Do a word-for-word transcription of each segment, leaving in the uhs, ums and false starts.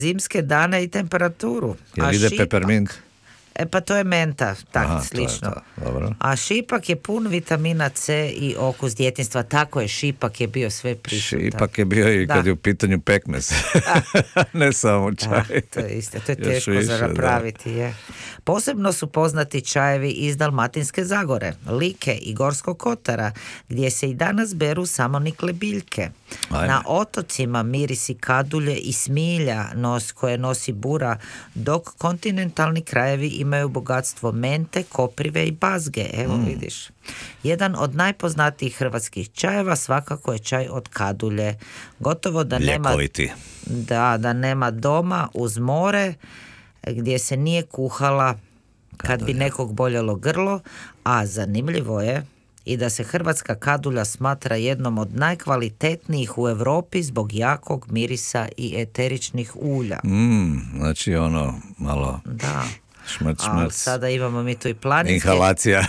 zimske dane i temperaturu. Jel A ide šipak- pepermint? E pa to je menta, tak Aha, to je slično. to, dobro. A šipak je pun vitamina C i okus djetinjstva. Tako je, šipak je bio sve prisutan. Šipak je bio i Da. kad je u pitanju pekmez. Ne samo čaj. Da, to je isto, to je Još teško više, za da. napraviti. Je. Posebno su poznati čajevi iz Dalmatinske Zagore, Like i Gorskog Kotara, gdje se i danas beru samonikle biljke. Ajme. Na otocima mirisi kadulje i smilja nos, koje nosi bura, dok kontinentalni krajevi imaju bogatstvo mente, koprive i bazge. Evo Mm. vidiš. Jedan od najpoznatijih hrvatskih čajeva svakako je čaj od kadulje. Gotovo da nema, Ljekoviti. da, da nema doma uz more gdje se nije kuhala kad bi nekog boljelo grlo, a zanimljivo je i da se hrvatska kadulja smatra jednom od najkvalitetnijih u Europi zbog jakog mirisa i eteričnih ulja. Mm, znači ono, malo Da. šmrc, Ali šmrc. sada imamo mi tu i planinske, Inhalacija.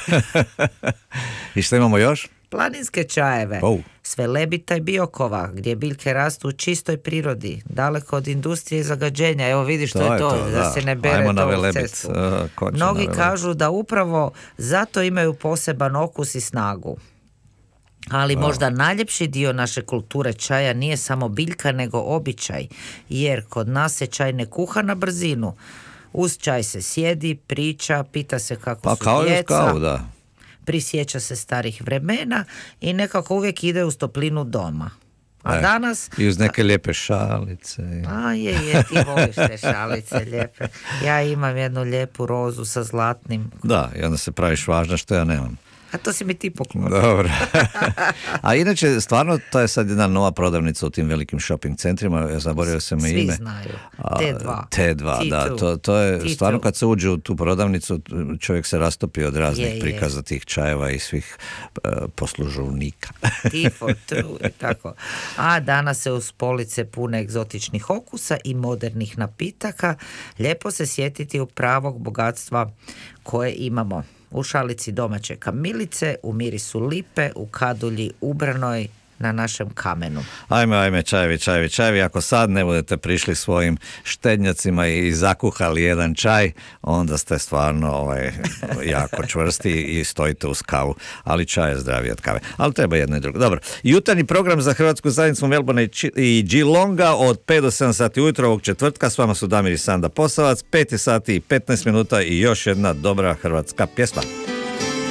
I što imamo još? planinske čajeve. Oh. Sve lebita i biokova, gdje biljke rastu u čistoj prirodi, daleko od industrije i zagađenja. Evo vidiš, to, To je je to, to, da, da. se ne bere Ajmo na to u Velebit. cestu. A, ko će Mnogi na Velebit? kažu da upravo zato imaju poseban okus i snagu. Ali možda najljepši dio naše kulture čaja nije samo biljka nego običaj, jer kod nas se čaj ne kuha na brzinu. Uz čaj se sjedi, priča, pita se kako Pa su kao i uz djeca, kavu, da. prisjeća se starih vremena i nekako uvijek ide uz toplinu doma. A E, danas... I uz neke lijepe šalice. A je, je, ti voliš te šalice lijepe. Ja imam jednu lijepu rozu sa zlatnim. Da, i onda se praviš važna što ja nemam. A to si mi ti poklonio. Dobro. A inače, stvarno, to je sad jedna nova prodavnica u tim velikim shopping centrima, ja zaboravio sam Svi ime. znaju. A, T dva. T dva, T da, dva. to, to je T dva. stvarno kad se uđe u tu prodavnicu, čovjek se rastopi od raznih Je, je. prikaza tih čajeva i svih uh, poslužovnika. T for true i tako. A danas se uz police pune egzotičnih okusa i modernih napitaka. Lijepo se sjetiti u pravog bogatstva koje imamo. U šalici domaće kamilice, u mirisu lipe, u kadulji ubranoj na našem kamenu. Ajme, ajme, čajevi, čajevi, čajevi. Ako sad ne budete prišli svojim štednjacima i zakuhali jedan čaj, onda ste stvarno ovaj, jako čvrsti i stojite uz kavu. Ali čaj je zdraviji od kave. Ali treba jedno i drugo. Dobro. Jutarnji program za Hrvatsku zajednicu Melbourne i Geelonga od pet do sedam sati ujutro ovog četvrtka. S vama su Damir i Sanda Posavac. pet sati i petnaest minuta i još jedna dobra hrvatska pjesma.